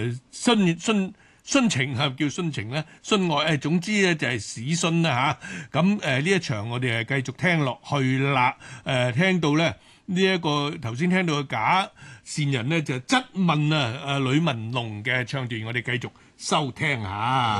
殉情叫殉情咧，殉愛總之咧就係史殉啦嚇。咁呢一場我哋係繼續聽落去啦。聽到咧呢一個頭先聽到嘅假善人咧就質問呂文龍嘅唱段，我哋繼續收聽下。